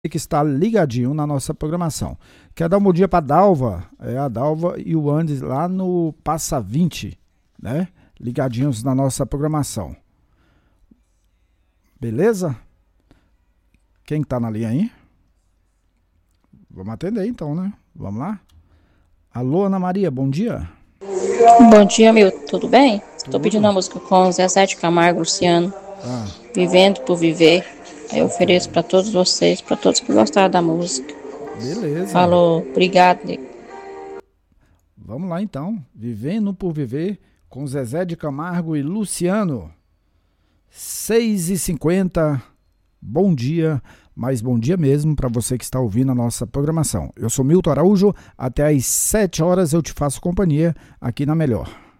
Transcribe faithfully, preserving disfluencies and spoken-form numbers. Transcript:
que está ligadinho na nossa programação. Quer dar um bom dia para a Dalva? É a Dalva e o Andes lá no Passa vinte, né? Ligadinhos na nossa programação. Beleza? Quem tá na linha aí? Vamos atender então, né? Vamos lá? Alô, Ana Maria, bom dia. Bom dia, meu. Tudo bem? Estou Tudo. pedindo uma música com Zezé de Camargo, Luciano. Ah, Vivendo por Viver. Eu ofereço para todos vocês, para todos que gostaram da música. beleza. Falou, obrigado. Vamos lá então. Vivendo por Viver com Zezé de Camargo e Luciano. seis e cinquenta. Bom dia, mas bom dia mesmo para você que está ouvindo a nossa programação. Eu sou Milton Araújo, até às sete horas eu te faço companhia aqui na Melhor.